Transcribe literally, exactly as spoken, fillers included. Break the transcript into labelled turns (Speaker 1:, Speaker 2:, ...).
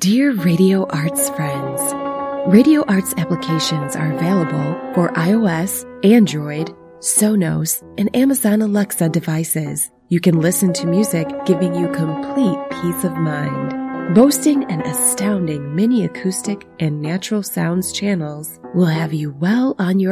Speaker 1: Dear Radio Arts friends, Radio Arts applications are available for iOS, Android, Sonos, and Amazon Alexa devices. You can listen to music giving you complete peace of mind. Boasting an astounding mini acoustic and natural sounds channels will have you well on your